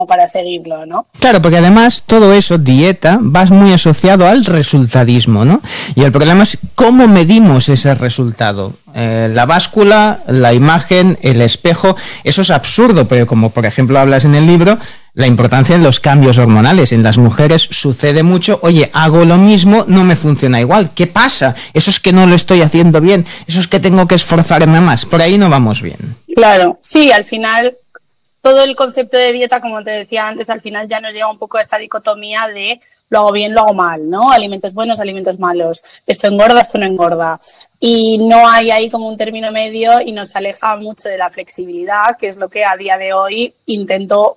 para seguirlo, ¿no? Claro, porque además todo eso, dieta, va muy asociado al resultadismo, ¿no? Y el problema es cómo medimos ese resultado. La báscula, la imagen, el espejo, eso es absurdo, pero como por ejemplo hablas en el libro, la importancia en los cambios hormonales. En las mujeres sucede mucho, oye, hago lo mismo, no me funciona igual. ¿Qué pasa? Eso es que no lo estoy haciendo bien, eso es que tengo que esforzarme más. Por ahí no vamos bien. Claro, sí, al final todo el concepto de dieta, como te decía antes, al final ya nos lleva un poco a esta dicotomía de lo hago bien, lo hago mal, ¿no? Alimentos buenos, alimentos malos. Esto engorda, esto no engorda. Y no hay ahí como un término medio y nos aleja mucho de la flexibilidad, que es lo que a día de hoy intento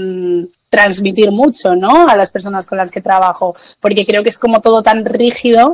transmitir mucho, ¿no? A las personas con las que trabajo, porque creo que es como todo tan rígido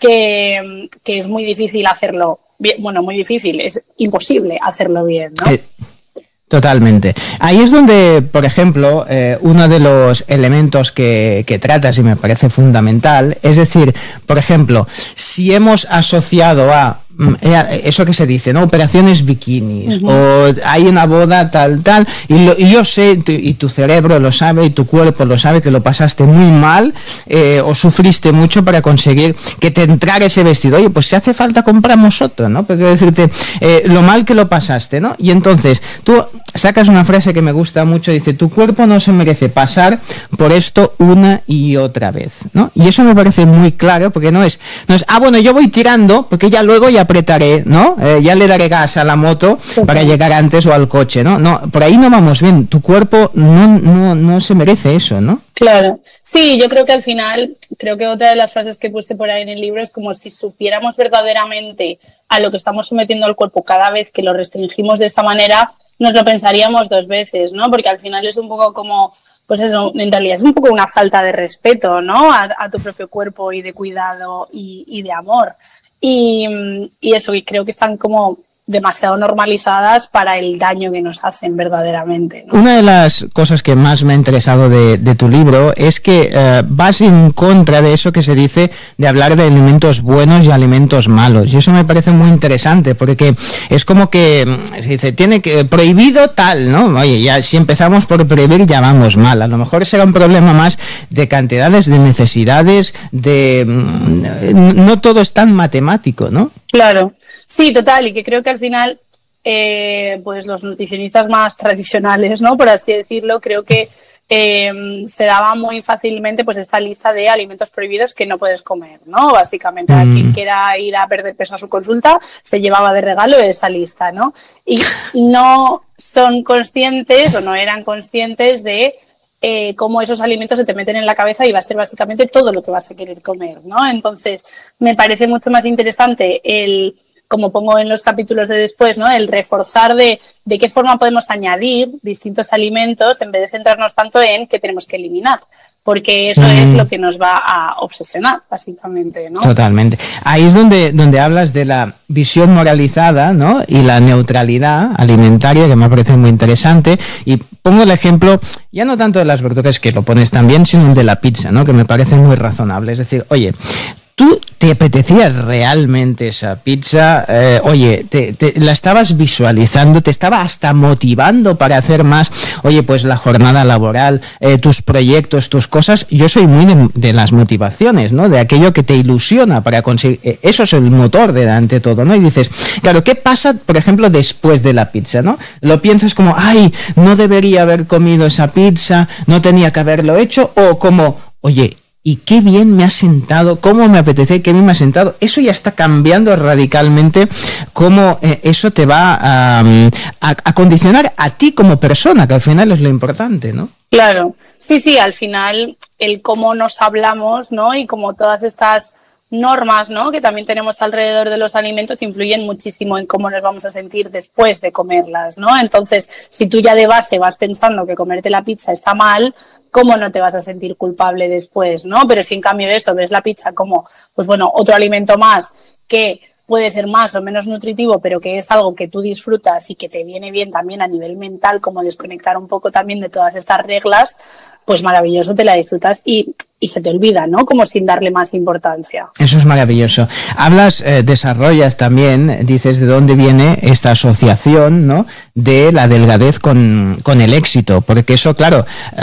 que es muy difícil hacerlo bien. Bueno, muy difícil, es imposible hacerlo bien, ¿no? Totalmente. Ahí es donde, por ejemplo, uno de los elementos que tratas y me parece fundamental, es decir, por ejemplo, si hemos asociado a eso que se dice, ¿no? Operaciones bikinis, o hay una boda tal, y yo sé, y tu cerebro lo sabe, y tu cuerpo lo sabe, que lo pasaste muy mal, o sufriste mucho para conseguir que te entrara ese vestido. Oye, pues si hace falta compramos otro, ¿no? Pero quiero decirte, lo mal que lo pasaste, ¿no? Y entonces, tú sacas una frase que me gusta mucho, dice, tu cuerpo no se merece pasar por esto una y otra vez, ¿no? Y eso me parece muy claro, porque no es, bueno, yo voy tirando, porque ya luego ya apretaré, ¿no? Ya le daré gas a la moto para llegar antes o al coche, ¿no? No, por ahí no vamos bien. Tu cuerpo no se merece eso, ¿no? Claro. Sí, yo creo que al final, creo que otra de las frases que puse por ahí en el libro es como si supiéramos verdaderamente a lo que estamos sometiendo al cuerpo cada vez que lo restringimos de esa manera, nos lo pensaríamos dos veces, ¿no? Porque al final es un poco como, pues eso, en realidad es un poco una falta de respeto, ¿no? A tu propio cuerpo y de cuidado y de amor. Y eso, y creo que están como demasiado normalizadas para el daño que nos hacen verdaderamente, ¿no? Una de las cosas que más me ha interesado de tu libro es que vas en contra de eso que se dice de hablar de alimentos buenos y alimentos malos, y eso me parece muy interesante, porque es como que se dice, tiene que prohibido tal, ¿no? Oye, ya si empezamos por prohibir ya vamos mal. A lo mejor será un problema más de cantidades, de necesidades, de no todo es tan matemático, ¿no? Claro, sí, total, y que creo que al final, pues los nutricionistas más tradicionales, ¿no? Por así decirlo, creo que se daba muy fácilmente pues esta lista de alimentos prohibidos que no puedes comer, ¿no? Básicamente, a quien quiera ir a perder peso a su consulta, se llevaba de regalo esa lista, ¿no? Y no son conscientes o no eran conscientes de cómo esos alimentos se te meten en la cabeza y va a ser básicamente todo lo que vas a querer comer, ¿no? Entonces, me parece mucho más interesante el, como pongo en los capítulos de después, ¿no? El reforzar de qué forma podemos añadir distintos alimentos en vez de centrarnos tanto en qué tenemos que eliminar. Porque eso es lo que nos va a obsesionar, básicamente, ¿no? Totalmente. Ahí es donde hablas de la visión moralizada, ¿no? Y la neutralidad alimentaria, que me parece muy interesante. Y pongo el ejemplo, ya no tanto de las verduras, que lo pones también, sino de la pizza, ¿no? Que me parece muy razonable. Es decir, oye, ¿tú te apetecía realmente esa pizza? Oye, la estabas visualizando, te estaba hasta motivando para hacer más. Oye, pues la jornada laboral, tus proyectos, tus cosas. Yo soy muy de las motivaciones, ¿no? De aquello que te ilusiona para conseguir. Eso es el motor ante todo, ¿no? Y dices, claro, ¿qué pasa, por ejemplo, después de la pizza, ¿no? Lo piensas como, ay, no debería haber comido esa pizza, no tenía que haberlo hecho, o como, oye, y qué bien me ha sentado, cómo me apetece, qué bien me ha sentado. Eso ya está cambiando radicalmente cómo eso te va a condicionar a ti como persona, que al final es lo importante, ¿no? Claro, sí, al final el cómo nos hablamos, ¿no? Y como todas estas normas, ¿no? Que también tenemos alrededor de los alimentos influyen muchísimo en cómo nos vamos a sentir después de comerlas, ¿no? Entonces, si tú ya de base vas pensando que comerte la pizza está mal, ¿cómo no te vas a sentir culpable después, ¿no? Pero si en cambio eso ves la pizza como, pues bueno, otro alimento más que puede ser más o menos nutritivo, pero que es algo que tú disfrutas y que te viene bien también a nivel mental, como desconectar un poco también de todas estas reglas, pues maravilloso, te la disfrutas y se te olvida, ¿no? Como sin darle más importancia. Eso es maravilloso. Hablas, desarrollas también, dices de dónde viene esta asociación, ¿no? De la delgadez con el éxito, porque eso, claro,